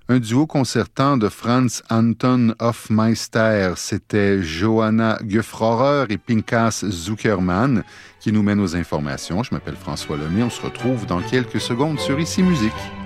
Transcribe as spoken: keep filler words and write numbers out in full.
un duo concertant de Franz Anton Hofmeister. C'était Johanna Gefrorer et Pinkas Zuckerman qui nous mènent aux informations. Je m'appelle François Lemay. On se retrouve dans quelques secondes sur Ici Musique.